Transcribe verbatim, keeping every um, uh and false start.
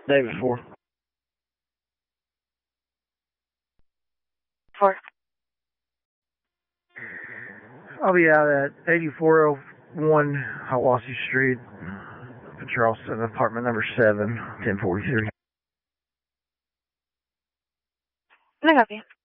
David four. Four. I'll be out at eighty-four oh one Hiawassee Street, Charleston, apartment number seven, ten forty-three. I got you.